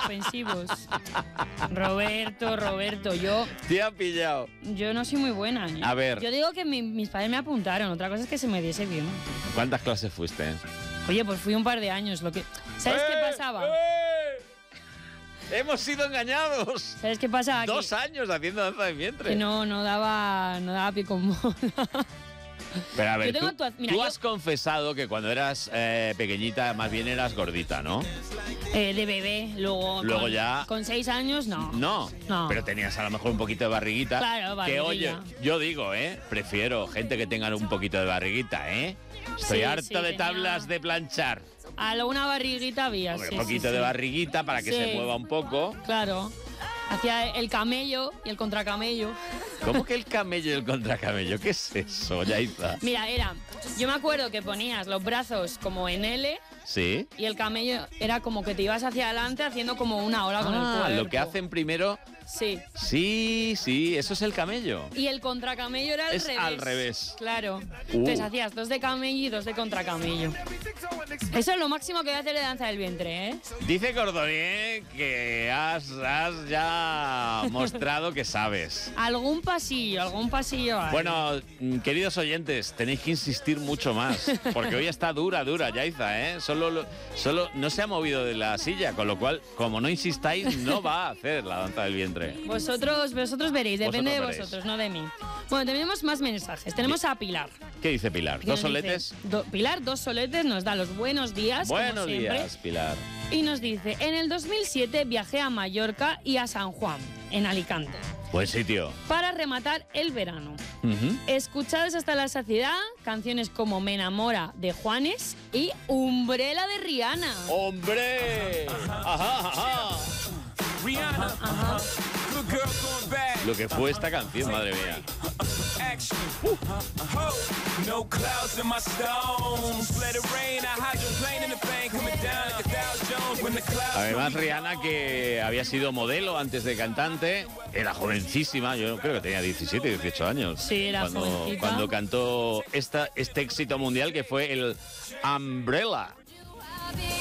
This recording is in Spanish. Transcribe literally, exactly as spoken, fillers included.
suspensivos. Roberto, Roberto, yo... Te ha pillado. Yo no soy muy buena, ¿eh? A ver. Yo digo que mi, mis padres me apuntaron, otra cosa es que se me diese bien. ¿Cuántas clases fuiste? Oye, pues fui un par de años, lo que... ¿Sabes ¡Eh! qué pasaba? ¡Eh! ¡Hemos sido engañados! ¿Sabes qué pasaba? Dos que, años haciendo danza de vientre. que no, no daba, no daba pie con bola. Pero a ver, Yo tengo tú, actua- mira, tú yo- has confesado que cuando eras eh, pequeñita más bien eras gordita, ¿no? Eh, de bebé, luego... Luego con, ya- Con seis años, no. No, No. pero tenías a lo mejor un poquito de barriguita. Claro, Que barriguilla. oye, yo digo, ¿eh? Prefiero gente que tenga un poquito de barriguita, ¿eh? Estoy Sí, harto sí, de tenía- tablas de planchar. Alguna barriguita había, Hombre, sí, un poquito sí, de sí. barriguita para que Sí. se mueva un poco. Claro. Hacía el camello y el contracamello. ¿Cómo que el camello y el contracamello? ¿Qué es eso, Yaiza? Mira, era... Yo me acuerdo que ponías los brazos como en L ¿Sí? y el camello era como que te ibas hacia adelante haciendo como una ola con el Ah, cuerpo. lo que hacen primero... Sí. Sí, sí, eso es el camello. Y el contracamello era al Es revés. al revés. Claro. Uh. Entonces hacías dos de camello y dos de contracamello. Eso es lo máximo que voy a hacer de danza del vientre, ¿eh? Dice Cordonier que has, has ya mostrado que sabes. Algún pasillo, algún pasillo hay. Bueno, mm, queridos oyentes, tenéis que insistir mucho más, porque hoy está dura, dura, Yaiza, ¿eh? Solo, lo- solo no se ha movido de la silla, con lo cual, como no insistáis, no va a hacer la danza del vientre. Vosotros, vosotros veréis, depende Vosotros de veréis. vosotros, no de mí. Bueno, tenemos más mensajes. Tenemos a Pilar. ¿Qué dice Pilar? que ¿Dos nos dice- soletes? do- Pilar, dos soletes, nos da los buenos días, como Buenos siempre. días, Pilar. Y nos dice, en el dos mil siete viajé a Mallorca y a San Juan, en Alicante, Buen sitio. para rematar el verano. Ujú. Escuchados hasta la saciedad, canciones como Me enamora de Juanes y Umbrella de Rihanna. ¡Hombre! Ajá, ajá. Rihanna, Ajá. good girl going bad. Lo que fue esta canción, madre mía. Action. Ho. No clouds in my stones. Let it rain. I hydroplane in the bank. Coming down like a Dow Jones when the clouds. Además, Rihanna, que había sido modelo antes de cantante, era jovencísima, yo creo que tenía diecisiete, dieciocho años. Sí, era cuando, jovencita. cuando cantó esta, este éxito mundial que fue el Umbrella.